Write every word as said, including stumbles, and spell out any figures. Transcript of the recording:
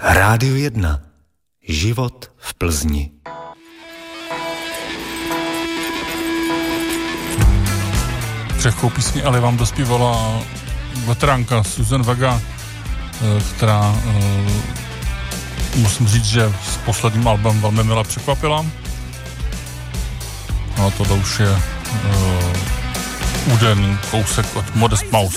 Rádio jedna. Život v Plzni. Křehkou písni ale vám dospívala veteránka Susan Vega, která, musím říct, že s posledním albem velmi milé překvapila. No a tohle už je uh, úderný kousek od Modest Mouse.